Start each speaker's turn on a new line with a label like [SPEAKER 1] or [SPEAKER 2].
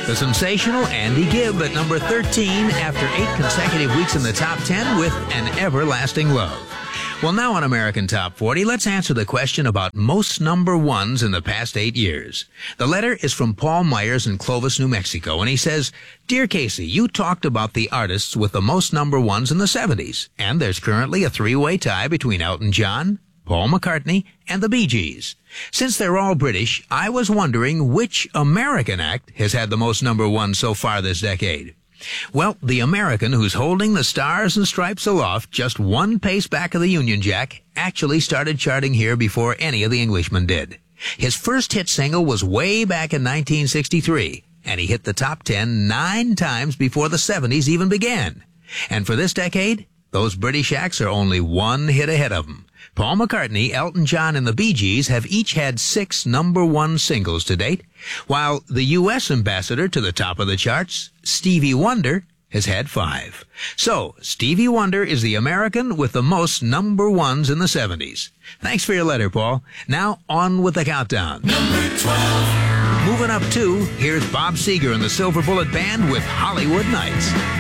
[SPEAKER 1] The sensational Andy Gibb at number 13 after 8 consecutive weeks in the top 10 with An Everlasting Love. Well, now on American Top 40, let's answer the question about most number ones in the past 8 years. The letter is from Paul Myers in Clovis, New Mexico, and he says, Dear Casey, you talked about the artists with the most number ones in the 70s, and there's currently a 3-way tie between Elton John, Paul McCartney, and the Bee Gees. Since they're all British, I was wondering which American act has had the most number ones so far this decade. Well, the American who's holding the stars and stripes aloft just one pace back of the Union Jack actually started charting here before any of the Englishmen did. His first hit single was way back in 1963, and he hit the top 10 9 times before the 70s even began. And for this decade, those British acts are only one hit ahead of him. Paul McCartney, Elton John, and the Bee Gees have each had 6 number 1 singles to date, while the U.S. ambassador to the top of the charts, Stevie Wonder, has had 5. So, Stevie Wonder is the American with the most number 1s in the 70s. Thanks for your letter, Paul. Now, on with the countdown.
[SPEAKER 2] Number 12.
[SPEAKER 1] Moving up 2, here's Bob Seger and the Silver Bullet Band with Hollywood Nights.